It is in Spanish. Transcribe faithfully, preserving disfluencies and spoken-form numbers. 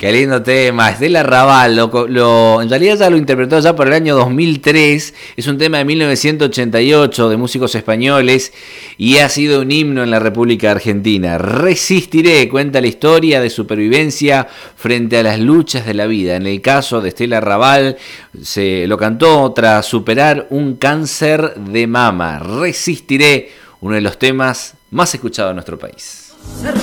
Qué lindo tema, Estela Raval, lo, lo, en realidad ya lo interpretó ya por el año dos mil tres, es un tema de mil novecientos ochenta y ocho de músicos españoles y ha sido un himno en la República Argentina. Resistiré, cuenta la historia de supervivencia frente a las luchas de la vida. En el caso de Estela Raval, se lo cantó tras superar un cáncer de mama. Resistiré, uno de los temas más escuchados en nuestro país.